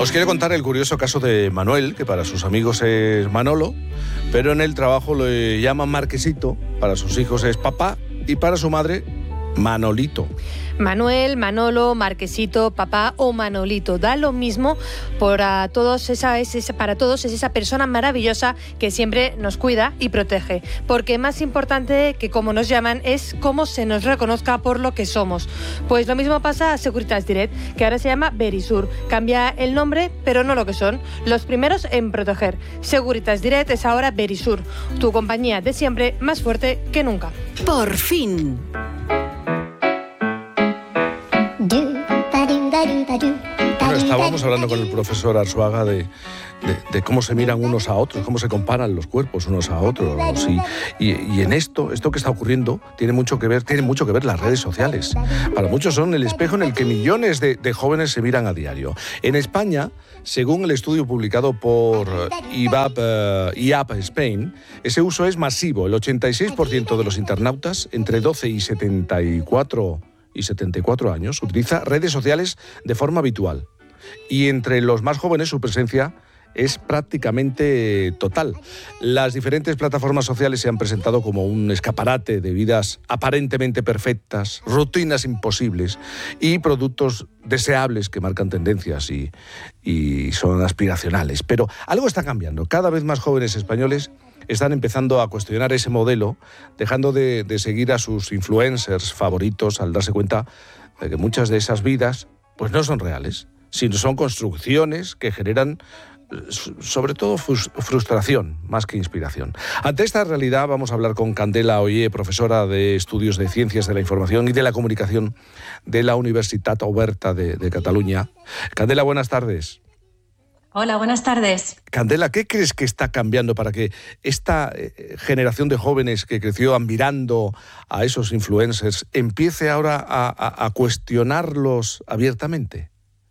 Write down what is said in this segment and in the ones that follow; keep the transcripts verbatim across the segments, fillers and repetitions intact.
Os quiero contar el curioso caso de Manuel, que para sus amigos es Manolo, pero en el trabajo le llaman Marquesito, para sus hijos es papá y para su madre Manolito. Manuel, Manolo, Marquesito, papá o Manolito. Da lo mismo para todos, esa, es, esa, para todos es esa persona maravillosa que siempre nos cuida y protege. Porque más importante que cómo nos llaman es cómo se nos reconozca por lo que somos. Pues lo mismo pasa a Securitas Direct, que ahora se llama Verisur. Cambia el nombre, pero no lo que son. Los primeros en proteger. Securitas Direct es ahora Verisur, tu compañía de siempre más fuerte que nunca. Por fin. Bueno, estábamos hablando con el profesor Arzuaga de, de, de cómo se miran unos a otros, cómo se comparan los cuerpos unos a otros. Y, y, y en esto, esto que está ocurriendo, tiene mucho que ver, tiene mucho que ver las redes sociales. Para muchos son el espejo en el que millones de, de jóvenes se miran a diario. En España, según el estudio publicado por I A P, uh, I A P Spain, ese uso es masivo. El ochenta y seis por ciento de los internautas entre doce y setenta y cuatro y setenta y cuatro años utiliza redes sociales de forma habitual. Y entre los más jóvenes su presencia es prácticamente total. Las diferentes plataformas sociales se han presentado como un escaparate de vidas aparentemente perfectas, rutinas imposibles y productos deseables que marcan tendencias y, y son aspiracionales. Pero algo está cambiando. Cada vez más jóvenes españoles están empezando a cuestionar ese modelo, dejando de, de seguir a sus influencers favoritos al darse cuenta de que muchas de esas vidas pues no son reales, sino son construcciones que generan sobre todo frustración más que inspiración. Ante esta realidad vamos a hablar con Candela Ollé, profesora de Estudios de Ciencias de la Información y de la Comunicación de la Universitat Oberta de, de Cataluña. Candela, buenas tardes. Hola, buenas tardes. Candela, ¿qué crees que está cambiando para que esta generación de jóvenes que creció admirando a esos influencers empiece ahora a, a, a cuestionarlos abiertamente?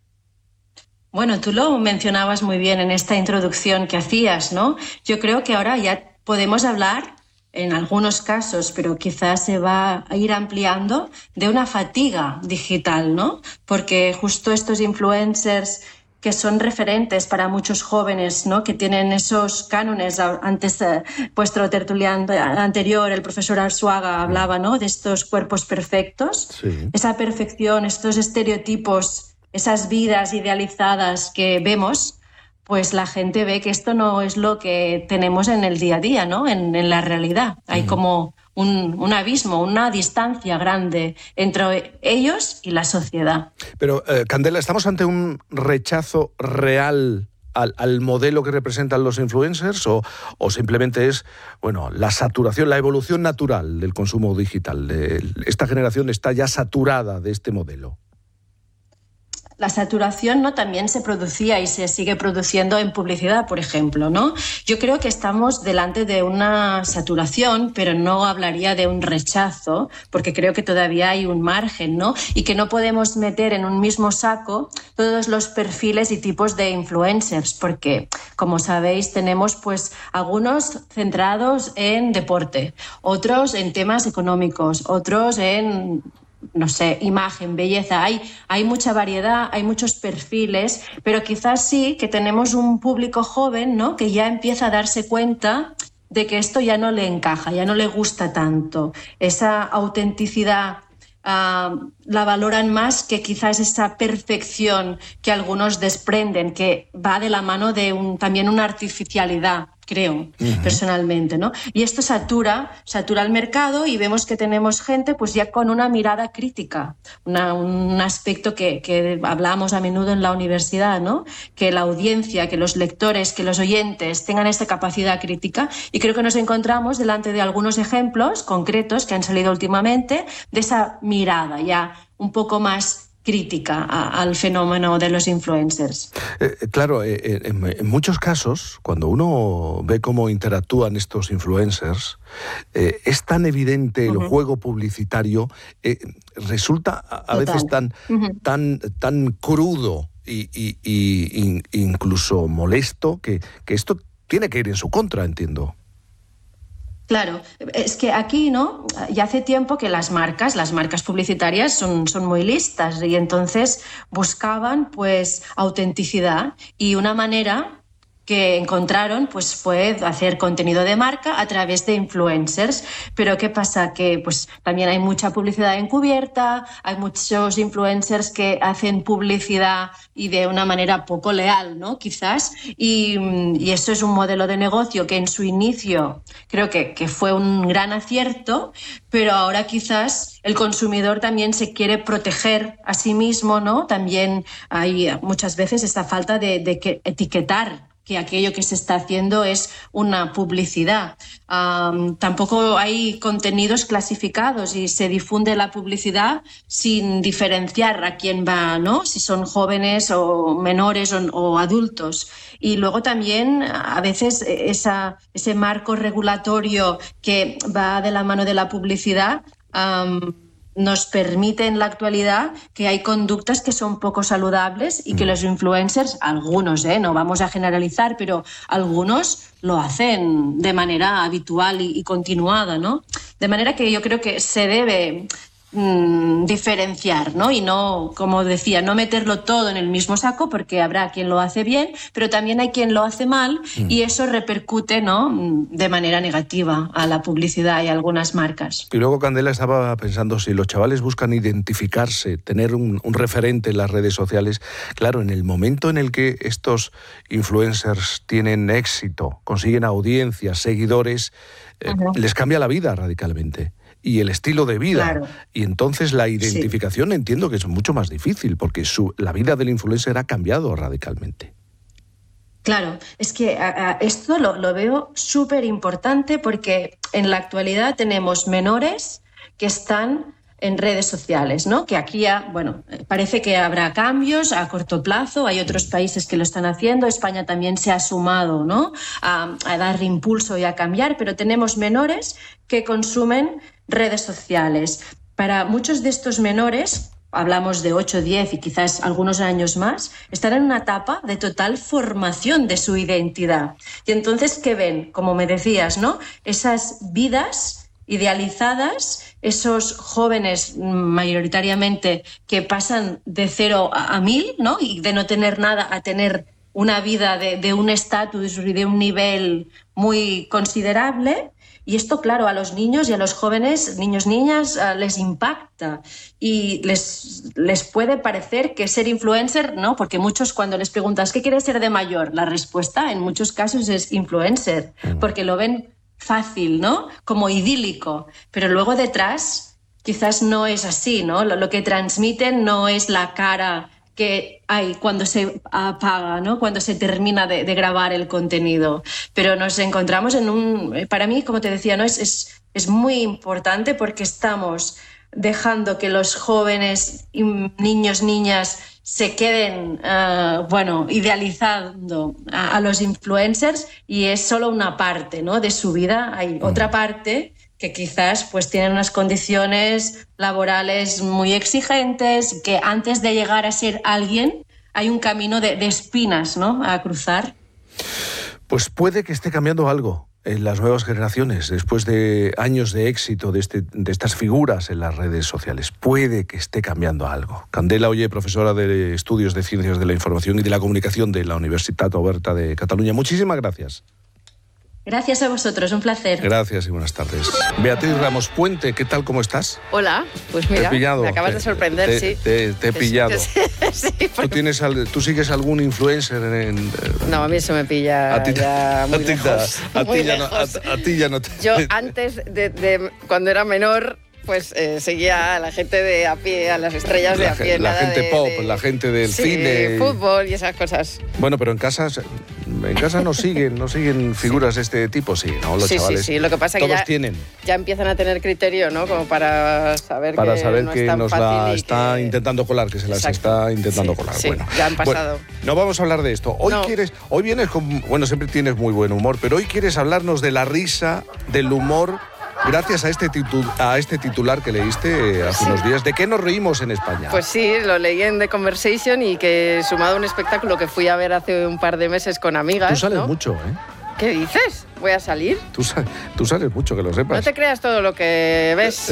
Bueno, tú lo mencionabas muy bien en esta introducción que hacías, ¿no? Yo creo que ahora ya podemos hablar, en algunos casos, pero quizás se va a ir ampliando, de una fatiga digital, ¿no? Porque justo estos influencers que son referentes para muchos jóvenes, ¿no? Que tienen esos cánones. Antes, eh, vuestro tertuliano anterior, el profesor Arzuaga, hablaba, ¿no? De estos cuerpos perfectos, sí. Esa perfección, estos estereotipos, esas vidas idealizadas que vemos, pues la gente ve que esto no es lo que tenemos en el día a día, ¿no? En, en la realidad. Hay mm. como un, un abismo, una distancia grande entre ellos y la sociedad. Pero, eh, Candela, ¿estamos ante un rechazo real al, al modelo que representan los influencers o, o simplemente es, bueno, la saturación, la evolución natural del consumo digital? De, esta generación está ya saturada de este modelo. La saturación, ¿no? También se producía y se sigue produciendo en publicidad, por ejemplo, ¿no? Yo creo que estamos delante de una saturación, pero no hablaría de un rechazo, porque creo que todavía hay un margen, ¿no? Y que no podemos meter en un mismo saco todos los perfiles y tipos de influencers, porque, como sabéis, tenemos pues algunos centrados en deporte, otros en temas económicos, otros en, no sé, imagen, belleza. Hay, hay mucha variedad, hay muchos perfiles, pero quizás sí que tenemos un público joven, ¿no? Que ya empieza a darse cuenta de que esto ya no le encaja, ya no le gusta tanto. Esa autenticidad uh, la valoran más que quizás esa perfección que algunos desprenden, que va de la mano de un, también una artificialidad, creo, uh-huh. personalmente, ¿no? Y esto satura, satura el mercado y vemos que tenemos gente pues ya con una mirada crítica, una, un aspecto que, que hablamos a menudo en la universidad, ¿no? Que la audiencia, que los lectores, que los oyentes tengan esta capacidad crítica, y creo que nos encontramos delante de algunos ejemplos concretos que han salido últimamente de esa mirada ya un poco más crítica a, al fenómeno de los influencers. Eh, claro, eh, en, en muchos casos, cuando uno ve cómo interactúan estos influencers, eh, es tan evidente uh-huh. el juego publicitario, eh, resulta a, a veces tan, uh-huh. tan, tan crudo y, y, y, y incluso molesto que, que esto tiene que ir en su contra, entiendo. Claro, es que aquí, ¿no? Ya hace tiempo que las marcas, las marcas publicitarias son, son muy listas y entonces buscaban pues autenticidad y una manera que encontraron pues fue hacer contenido de marca a través de influencers. Pero ¿qué pasa? Que pues también hay mucha publicidad encubierta, hay muchos influencers que hacen publicidad y de una manera poco leal, ¿no? Quizás. Y, y eso es un modelo de negocio que en su inicio creo que, que fue un gran acierto, pero ahora quizás el consumidor también se quiere proteger a sí mismo, ¿no? También hay muchas veces esta falta de, de que etiquetar que aquello que se está haciendo es una publicidad. Um, tampoco hay contenidos clasificados y se difunde la publicidad sin diferenciar a quién va, ¿no? Si son jóvenes o menores o, o adultos. Y luego también a veces esa, ese marco regulatorio que va de la mano de la publicidad um, nos permite en la actualidad que hay conductas que son poco saludables y que los influencers, algunos, ¿eh? No vamos a generalizar, pero algunos lo hacen de manera habitual y, y continuada, ¿no? De manera que yo creo que se debe mmm, diferenciar, ¿no? Y no, como decía, no meterlo todo en el mismo saco, porque habrá quien lo hace bien, pero también hay quien lo hace mal mm. y eso repercute, ¿no?, de manera negativa a la publicidad y a algunas marcas. Y luego, Candela, estaba pensando, si los chavales buscan identificarse, tener un, un referente en las redes sociales, claro, en el momento en el que estos influencers tienen éxito, consiguen audiencias, seguidores, eh, les cambia la vida radicalmente. Y el estilo de vida. Claro. Y entonces la identificación, sí, entiendo que es mucho más difícil, porque su, la vida del influencer ha cambiado radicalmente. Claro, es que a, a, esto lo, lo veo súper importante porque en la actualidad tenemos menores que están en redes sociales, ¿no? Que aquí ya, bueno, parece que habrá cambios a corto plazo, hay otros países que lo están haciendo, España también se ha sumado, ¿no?, a, a dar impulso y a cambiar, pero tenemos menores que consumen redes sociales. Para muchos de estos menores, hablamos de ocho, diez y quizás algunos años más, están en una etapa de total formación de su identidad. Y entonces, ¿qué ven? Como me decías, ¿no? Esas vidas idealizadas, esos jóvenes mayoritariamente que pasan de cero a, a mil, ¿no? Y de no tener nada a tener una vida de, de un estatus y de un nivel muy considerable. Y esto, claro, a los niños y a los jóvenes, niños, niñas, uh, les impacta y les, les puede parecer que ser influencer, ¿no? Porque muchos, cuando les preguntas ¿qué quieres ser de mayor?, la respuesta en muchos casos es influencer, porque lo ven fácil, ¿no?, como idílico, pero luego detrás quizás no es así, ¿no? Lo, lo que transmiten no es la cara que hay cuando se apaga, ¿no?, cuando se termina de, de grabar el contenido. Pero nos encontramos en un... Para mí, como te decía, ¿no?, es, es, es muy importante porque estamos dejando que los jóvenes, niños, niñas, se queden, uh, bueno, idealizando a, a los influencers y es solo una parte, ¿no?, de su vida. Hay mm. otra parte que quizás pues tienen unas condiciones laborales muy exigentes, que antes de llegar a ser alguien hay un camino de, de espinas, ¿no?, a cruzar. Pues puede que esté cambiando algo en las nuevas generaciones, después de años de éxito de, este, de estas figuras en las redes sociales. Puede que esté cambiando algo. Candela Oller, profesora de Estudios de Ciencias de la Información y de la Comunicación de la Universitat Oberta de Cataluña. Muchísimas gracias. Gracias a vosotros, un placer. Gracias y buenas tardes. Beatriz Ramos Puente, ¿qué tal, cómo estás? Hola, pues mira, pillado, me acabas te, de sorprender, te, sí. Te, te he pillado. Sí, sí, ¿Tú, tienes, ¿Tú sigues algún influencer? En, en, no, a mí eso me pilla a ti, ya muy a ti, lejos. A, a, muy ti ya lejos. No, a, a ti ya no te... Yo antes, de, de cuando era menor, pues eh, seguía a la gente de a pie, a las estrellas la, de a pie. La nada gente de, pop, de, la gente del sí, cine. Fútbol y esas cosas. Bueno, pero en casa, en casa no siguen, no siguen figuras sí. de este tipo, sí, ¿no? Los sí, chavales. Sí, sí, lo que pasa es que ya, tienen. ya empiezan a tener criterio, ¿no? Como para saber para que saber no que es tan nos fácil la y está que... intentando colar, que se las Exacto. está intentando sí, colar. Sí, bueno, ya han pasado. Bueno, no vamos a hablar de esto. Hoy no. quieres, hoy vienes con, bueno, siempre tienes muy buen humor, pero hoy quieres hablarnos de la risa, del humor. Gracias a este, titu- a este titular que leíste hace sí. unos días. ¿De qué nos reímos en España? Pues sí, lo leí en The Conversation y que sumado a un espectáculo que fui a ver hace un par de meses con amigas. Tú sales ¿no? mucho, ¿eh? ¿Qué dices? voy a salir. Tú, tú sales mucho, que lo sepas. No te creas todo lo que ves.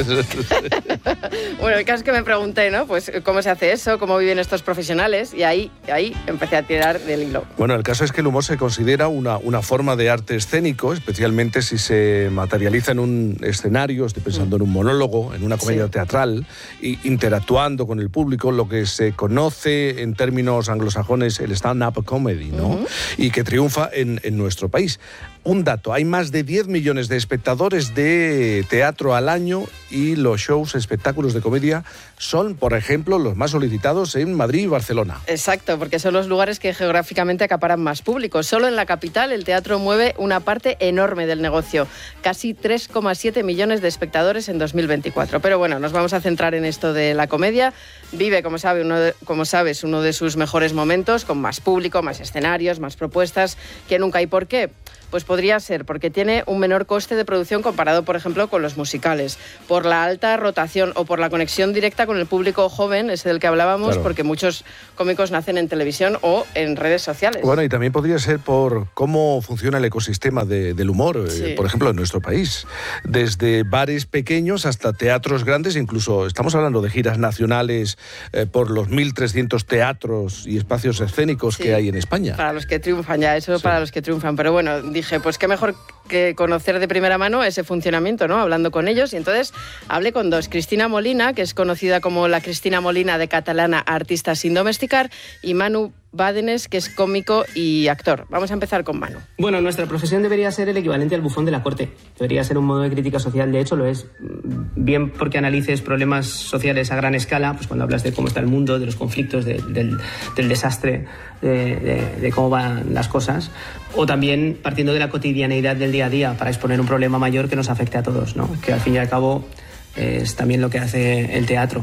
Bueno, el caso es que me pregunté, ¿no? Pues cómo se hace eso, cómo viven estos profesionales, y ahí, ahí empecé a tirar del hilo. Bueno, el caso es que el humor se considera una, una forma de arte escénico, especialmente si se materializa en un escenario, estoy pensando en un monólogo, en una comedia sí. teatral, y interactuando con el público, lo que se conoce en términos anglosajones el stand-up comedy, ¿no? Uh-huh. Y que triunfa en, en nuestro país. Un dato, hay más de diez millones de espectadores de teatro al año y los shows, espectáculos de comedia son, por ejemplo, los más solicitados en Madrid y Barcelona. Exacto, porque son los lugares que geográficamente acaparan más público. Solo en la capital el teatro mueve una parte enorme del negocio, casi tres coma siete millones de espectadores en dos mil veinticuatro. Pero bueno, nos vamos a centrar en esto de la comedia. Vive, como, sabe, uno de, como sabes, uno de sus mejores momentos, con más público, más escenarios, más propuestas que nunca. ¿Y por qué? Pues podría ser porque tiene un menor coste de producción comparado, por ejemplo, con los musicales, por la alta rotación o por la conexión directa con el público joven, ese del que hablábamos, claro. porque muchos cómicos nacen en televisión o en redes sociales. Bueno, y también podría ser por cómo funciona el ecosistema de, del humor, sí. eh, por ejemplo, en nuestro país. Desde bares pequeños hasta teatros grandes, incluso estamos hablando de giras nacionales eh, por los mil trescientos teatros y espacios escénicos sí. que hay en España. Para los que triunfan ya, eso sí. para los que triunfan. Pero bueno, dije, pues qué mejor que conocer de primera mano ese funcionamiento, ¿no? Hablando con ellos. Y entonces hablé con dos. Cristina Molina, que es conocida como la Cristina Molina de Catalana, artista sin domesticar, y Manu Bádenes, que es cómico y actor. Vamos a empezar con Manu. Bueno, nuestra profesión debería ser el equivalente al bufón de la corte. Debería ser un modo de crítica social, de hecho lo es. Bien porque analices problemas sociales a gran escala, pues cuando hablas de cómo está el mundo, de los conflictos, de, del, del desastre, de, de, de cómo van las cosas, o también partiendo de la cotidianeidad del día a día para exponer un problema mayor que nos afecte a todos, ¿no? Que al fin y al cabo es también lo que hace el teatro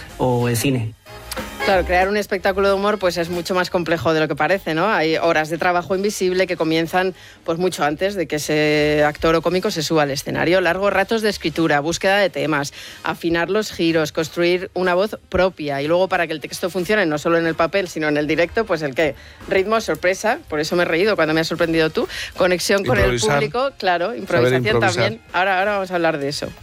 o el cine. Claro, crear un espectáculo de humor pues es mucho más complejo de lo que parece, ¿no? Hay horas de trabajo invisible que comienzan pues mucho antes de que ese actor o cómico se suba al escenario. Largos ratos de escritura, búsqueda de temas, afinar los giros, construir una voz propia y luego para que el texto funcione no solo en el papel sino en el directo, pues el qué, ritmo, sorpresa, por eso me he reído cuando me has sorprendido tú, conexión con el público, claro, improvisación también. Ahora, ahora vamos a hablar de eso.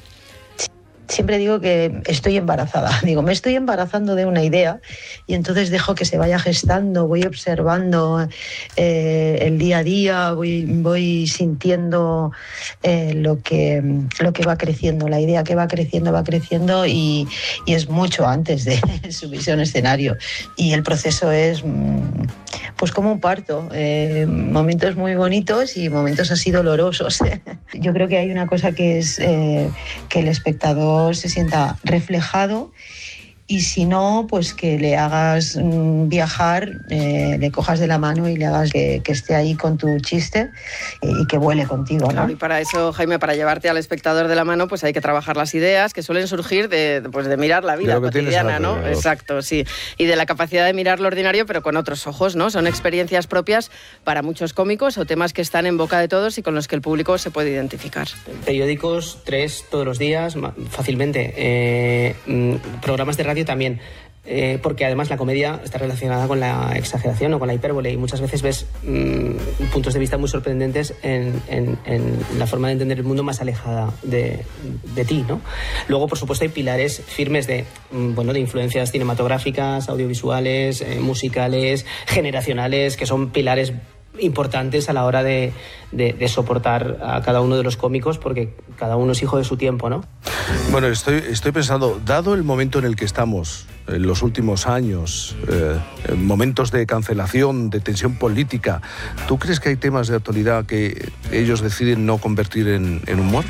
Siempre digo que estoy embarazada, digo, me estoy embarazando de una idea y entonces dejo que se vaya gestando, voy observando eh, el día a día, voy, voy sintiendo eh, lo, que, lo que va creciendo, la idea que va creciendo, va creciendo y, y es mucho antes de subirse a un escenario y el proceso es pues como un parto, eh, momentos muy bonitos y momentos así dolorosos. Yo creo que hay una cosa que es eh, que el espectador se sienta reflejado y si no, pues que le hagas mm, viajar, eh, le cojas de la mano y le hagas que, que esté ahí con tu chiste eh, y que vuele contigo, ¿no? Claro, y para eso, Jaime, para llevarte al espectador de la mano, pues hay que trabajar las ideas que suelen surgir de, pues, de mirar la vida cotidiana, ¿no? Alrededor. Exacto, sí. Y de la capacidad de mirar lo ordinario, pero con otros ojos, ¿no? Son experiencias propias para muchos cómicos o temas que están en boca de todos y con los que el público se puede identificar. Periódicos, tres todos los días, fácilmente. Eh, programas de radio también, eh, porque además la comedia está relacionada con la exageración o con la hipérbole y muchas veces ves mmm, puntos de vista muy sorprendentes en, en, en la forma de entender el mundo más alejada de, de ti, ¿no? Luego, por supuesto, hay pilares firmes de, mmm, bueno, de influencias cinematográficas, audiovisuales, eh, musicales, generacionales, que son pilares importantes a la hora de, de, de soportar a cada uno de los cómicos porque cada uno es hijo de su tiempo, ¿no? Bueno, estoy, estoy pensando, dado el momento en el que estamos, en los últimos años, eh, momentos de cancelación, de tensión política, ¿tú crees que hay temas de actualidad que ellos deciden no convertir en, en humor?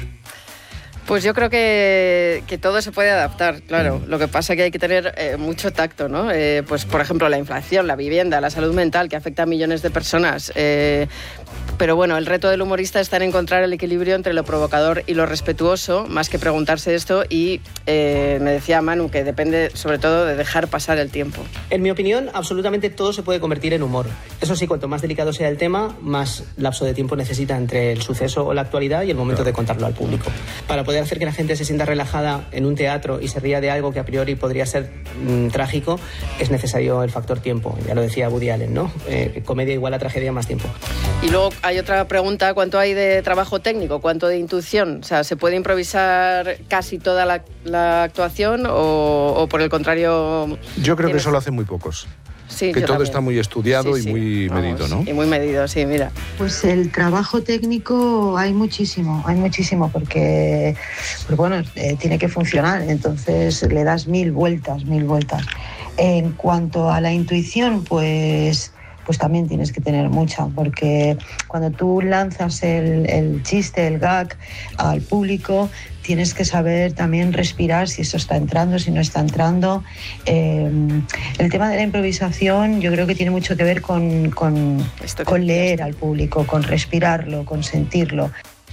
Pues yo creo que, que todo se puede adaptar, claro. Lo que pasa es que hay que tener eh, mucho tacto, ¿no? Eh, pues, por ejemplo, la inflación, la vivienda, la salud mental, que afecta a millones de personas. Eh, pero bueno, el reto del humorista está en encontrar el equilibrio entre lo provocador y lo respetuoso, más que preguntarse esto. Y eh, me decía Manu que depende, sobre todo, de dejar pasar el tiempo. En mi opinión, absolutamente todo se puede convertir en humor. Eso sí, cuanto más delicado sea el tema, más lapso de tiempo necesita entre el suceso o la actualidad y el momento de contarlo al público. Para poder hacer que la gente se sienta relajada en un teatro y se ría de algo que a priori podría ser mmm, trágico, es necesario el factor tiempo. Ya lo decía Woody Allen, ¿no? Eh, comedia igual a tragedia más tiempo. Y luego hay hay otra pregunta, ¿cuánto hay de trabajo técnico? ¿Cuánto de intuición? O sea, ¿se puede improvisar casi toda la, la actuación o, o por el contrario? Yo creo tienes... que eso lo hacen muy pocos. Sí, que todo también. Está muy estudiado sí, sí. y muy Vamos, medido, ¿no? Y muy medido, sí, mira. Pues el trabajo técnico hay muchísimo, hay muchísimo, porque, porque bueno, eh, tiene que funcionar, entonces le das mil vueltas, mil vueltas. En cuanto a la intuición, pues... pues también tienes que tener mucha, porque cuando tú lanzas el, el chiste, el gag al público, tienes que saber también respirar si eso está entrando, si no está entrando. Eh, el tema de la improvisación yo creo que tiene mucho que ver con, con, con leer al público, con respirarlo, con sentirlo.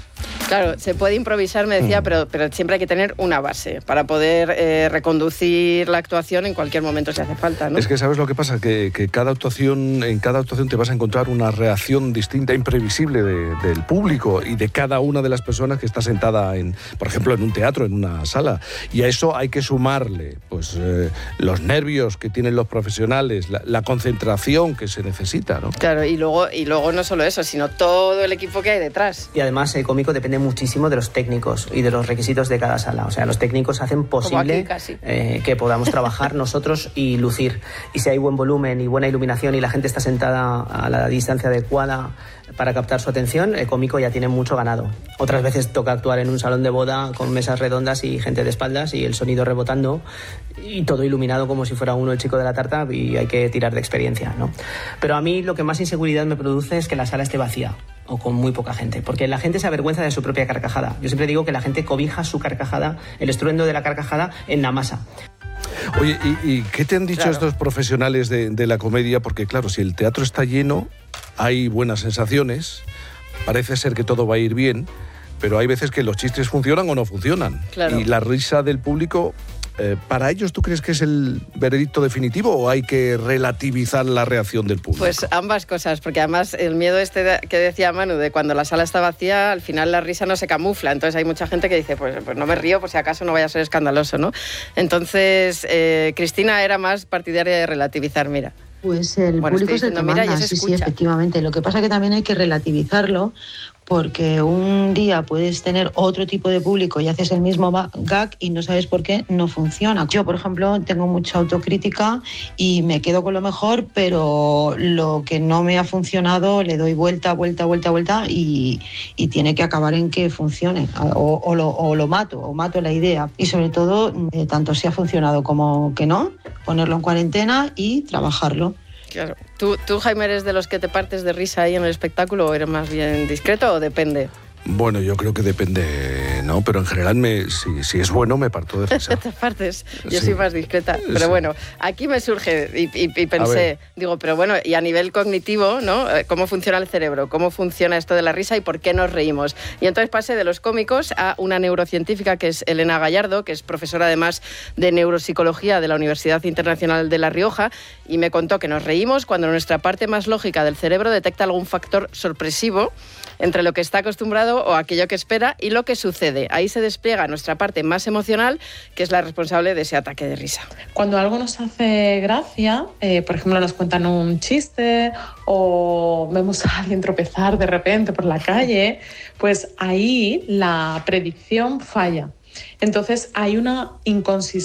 Claro, se puede improvisar, me decía, mm. pero, pero siempre hay que tener una base para poder eh, reconducir la actuación en cualquier momento si hace falta, ¿no? Es que ¿sabes lo que pasa? Que, que cada actuación, en cada actuación te vas a encontrar una reacción distinta, imprevisible de, del público y de cada una de las personas que está sentada, en, por ejemplo, en un teatro, en una sala. Y a eso hay que sumarle pues, eh, los nervios que tienen los profesionales, la, la concentración que se necesita, ¿no? Claro, y luego, y luego no solo eso, sino todo el equipo que hay detrás. Y además el cómico depende muchísimo de los técnicos y de los requisitos de cada sala. O sea, los técnicos hacen posible eh, que podamos trabajar nosotros y lucir. Y si hay buen volumen y buena iluminación y la gente está sentada a la distancia adecuada para captar su atención, el cómico ya tiene mucho ganado. Otras veces toca actuar en un salón de boda con mesas redondas y gente de espaldas y el sonido rebotando y todo iluminado como si fuera uno el chico de la tarta y hay que tirar de experiencia, ¿no? Pero a mí lo que más inseguridad me produce es que la sala esté vacía o con muy poca gente, porque la gente se avergüenza de su propia carcajada. Yo siempre digo que la gente cobija su carcajada, el estruendo de la carcajada, en la masa. Oye, ¿y, y qué te han dicho claro. estos profesionales de, de la comedia? Porque claro, si el teatro está lleno, hay buenas sensaciones, parece ser que todo va a ir bien, pero hay veces que los chistes funcionan o no funcionan. Claro. Y la risa del público... Eh, ¿Para ellos tú crees que es el veredicto definitivo o hay que relativizar la reacción del público? Pues ambas cosas, porque además el miedo este de, que decía Manu, de cuando la sala está vacía, al final la risa no se camufla, entonces hay mucha gente que dice, pues, pues no me río por si acaso no vaya a ser escandaloso, ¿no? Entonces, eh, Cristina era más partidaria de relativizar, mira. Pues el bueno, público es el que manda, mira, sí, sí, efectivamente. Lo que pasa es que también hay que relativizarlo, porque un día puedes tener otro tipo de público y haces el mismo gag y no sabes por qué no funciona. Yo, por ejemplo, tengo mucha autocrítica y me quedo con lo mejor, pero lo que no me ha funcionado le doy vuelta, vuelta, vuelta, vuelta y, y tiene que acabar en que funcione. O, o, lo, o lo mato, o mato la idea. Y sobre todo, eh, tanto si ha funcionado como que no, ponerlo en cuarentena y trabajarlo. Claro. ¿Tú, ¿Tú, Jaime, eres de los que te partes de risa ahí en el espectáculo o eres más bien discreto o depende? Bueno, yo creo que depende, ¿no? Pero en general, me, si, si es bueno, me parto de risa. Te partes. Yo sí. soy más discreta. Pero sí. bueno, aquí me surge y, y, y pensé, digo, pero bueno, y a nivel cognitivo, ¿no? ¿Cómo funciona el cerebro? ¿Cómo funciona esto de la risa y por qué nos reímos? Y entonces pasé de los cómicos a una neurocientífica que es Elena Gallardo, que es profesora además de neuropsicología de la Universidad Internacional de La Rioja, y me contó que nos reímos cuando nuestra parte más lógica del cerebro detecta algún factor sorpresivo entre lo que está acostumbrado o aquello que espera y lo que sucede. Ahí se despliega nuestra parte más emocional, que es la responsable de ese ataque de risa. Cuando algo nos hace gracia, eh, por ejemplo, nos cuentan un chiste o vemos a alguien tropezar de repente por la calle, pues ahí la predicción falla. Entonces hay una inconsistencia